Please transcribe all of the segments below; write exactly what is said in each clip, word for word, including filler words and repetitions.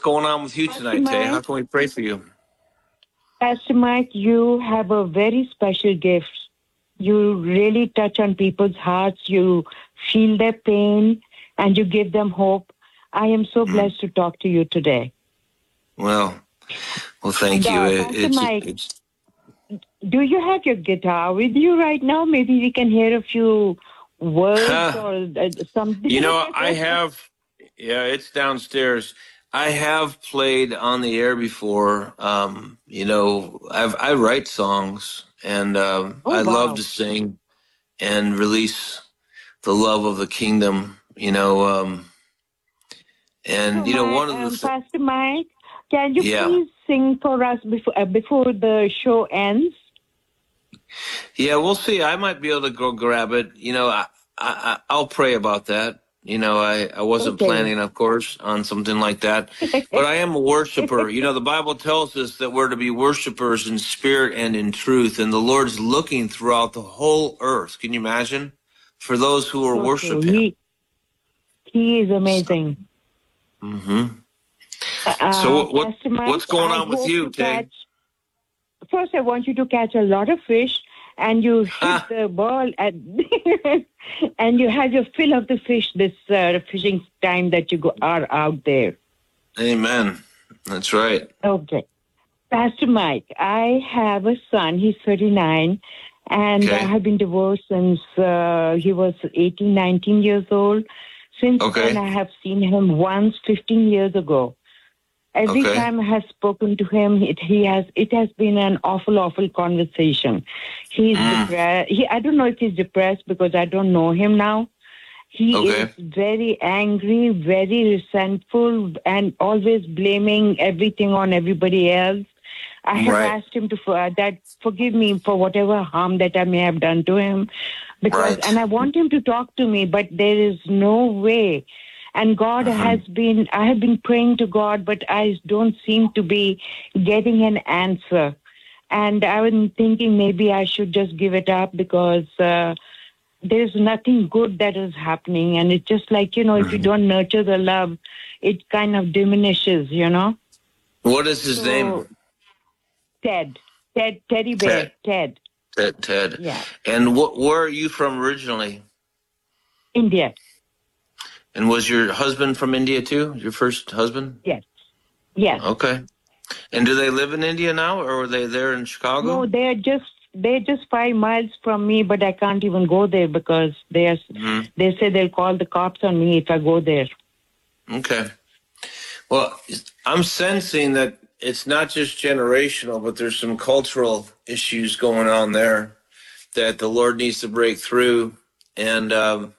going on with you Pastor tonight, Tay? How Mike, can we pray for you? Pastor Mike, you have a very special gift. You really touch on people's hearts. You feel their pain and you give them hope. I am so Mm. blessed to talk to you today. Well, well, thank you. Uh, It, Pastor it's, Mike, it's, do you have your guitar with you right now? Maybe we can hear a few words or uh, something. you know, I have, yeah, it's downstairs. I have played on the air before. Um, you know, I've, I write songs, and um, Oh, I love wow. to sing and release the love of the kingdom. You know, um, and So you know, my, one of the um, th- Pastor Mike, can you yeah, please sing for us before uh, before the show ends? yeah, we'll see. I might be able to go grab it. You know, I, I I'll pray about that. You know, I, I wasn't Okay. planning, of course, on something like that, but I am a worshiper. You know, the Bible tells us that we're to be worshipers in spirit and in truth, and the Lord's looking throughout the whole earth. Can you imagine? For those who will So true. worship Him. He, he is amazing. Mm-hmm. Uh, So what, what Pastor Mike, what's going I on with hope you, to Tay? catch. First, I want you to catch a lot of fish, and you hit the ball at, and you have your fill of the fish this uh, fishing time that you go, are out there. Amen. That's right. Okay. Pastor Mike, I have a son. He's thirty-nine, and Okay. I have been divorced since uh, he was eighteen, nineteen years old. Since Okay. then, I have seen him once fifteen years ago. Every Okay. time I have spoken to him, it, he has it has been an awful, awful conversation. He's Mm. depressed. He, I don't know if he's depressed because I don't know him now. He Okay. is very angry, very resentful, and always blaming everything on everybody else. I have Right. asked him to uh, that forgive me for whatever harm that I may have done to him, because Right. and I want him to talk to me, but there is no way. And God Uh-huh. has been, I have been praying to God, but I don't seem to be getting an answer. And I was thinking maybe I should just give it up because uh, there's nothing good that is happening. And it's just like, you know, if you Mhm. don't nurture the love, it kind of diminishes, you know? What is his So, name? Ted, Ted, Teddy Bear, Ted. Ted. Ted. Yeah. And wh- where are you from originally? India. And was your husband from India too? Your first husband? Yes. Yes. Okay. And do they live in India now, or were they there in Chicago? No, they're just they're just five miles from me, but I can't even go there because they are, Mhm. they say they'll call the cops on me if I go there. Okay. Well, I'm sensing that it's not just generational, but there's some cultural issues going on there that the Lord needs to break through. And um,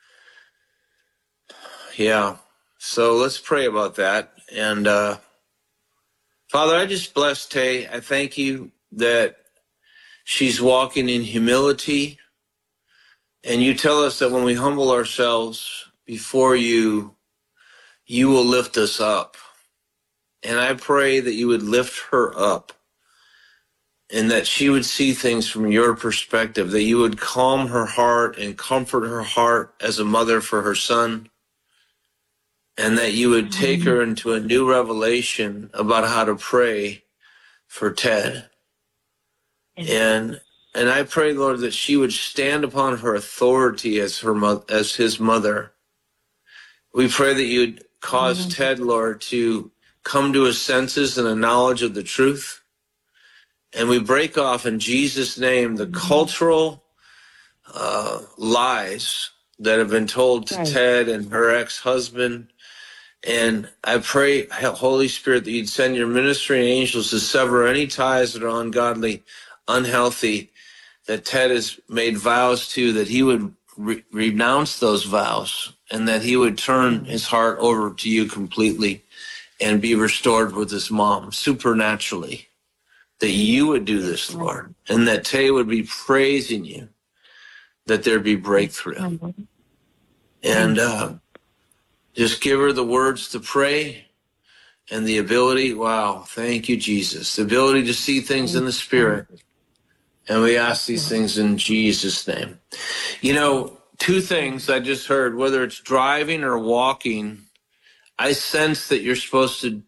yeah, so let's pray about that. And uh, Father, I just bless Tay. I thank you that she's walking in humility. And you tell us that when we humble ourselves before you, you will lift us up. And I pray that you would lift her up and that she would see things from your perspective, that you would calm her heart and comfort her heart as a mother for her son, and that you would take her into a new revelation about how to pray for Ted. And and I pray, Lord, that she would stand upon her authority as her mo- as his mother. We pray that you'd cause Amen. Ted, Lord, to come to his senses and a knowledge of the truth. And we break off in Jesus' name the cultural uh, lies that have been told to Right. Ted and her ex-husband. And I pray, Holy Spirit, that you'd send your ministering angels to sever any ties that are ungodly, unhealthy, that Ted has made vows to, that he would re- renounce those vows and that he would turn his heart over to you completely and be restored with his mom supernaturally. That you would do this, Lord, and that Tay would be praising you, that there'd be breakthrough. And uh, just give her the words to pray and the ability. Wow, thank you, Jesus. The ability to see things in the Spirit. And we ask these things in Jesus' name. You know, two things I just heard, whether it's driving or walking, I sense that you're supposed to